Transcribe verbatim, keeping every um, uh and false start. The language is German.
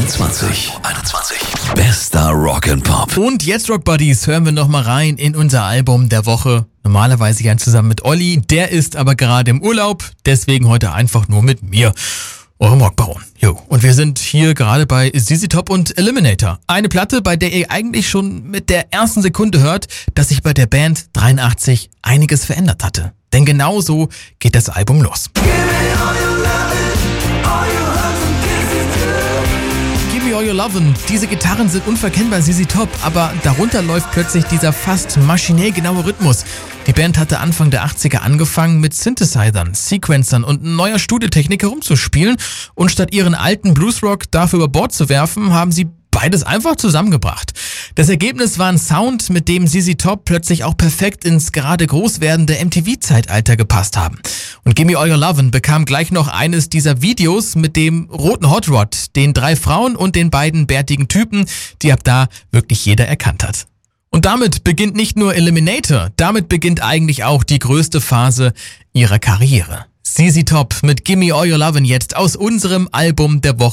einundzwanzig. einundzwanzig. Bester Rock and Pop. Und jetzt, Rock Buddies, hören wir nochmal rein in unser Album der Woche. Normalerweise ja zusammen mit Olli, der ist aber gerade im Urlaub, deswegen heute einfach nur mit mir, eurem Rockbaron. Jo. Und wir sind hier gerade bei Z Z Top und Eliminator. Eine Platte, bei der ihr eigentlich schon mit der ersten Sekunde hört, dass sich bei der Band dreiundachtzig einiges verändert hatte. Denn genau so geht das Album los. All Your Lovin'. Diese Gitarren sind unverkennbar Z Z Top, aber darunter läuft plötzlich dieser fast maschinell genaue Rhythmus. Die Band hatte Anfang der achtziger angefangen, mit Synthesizern, Sequencern und neuer Studiotechnik herumzuspielen und statt ihren alten Bluesrock dafür über Bord zu werfen, haben sie beides einfach zusammengebracht. Das Ergebnis war ein Sound, mit dem Z Z Top plötzlich auch perfekt ins gerade groß werdende M T V-Zeitalter gepasst haben. Und Gimme All Your Lovin' bekam gleich noch eines dieser Videos mit dem roten Hot Rod, den drei Frauen und den beiden bärtigen Typen, die ab da wirklich jeder erkannt hat. Und damit beginnt nicht nur Eliminator, damit beginnt eigentlich auch die größte Phase ihrer Karriere. Z Z Top mit Gimme All Your Lovin' jetzt aus unserem Album der Woche.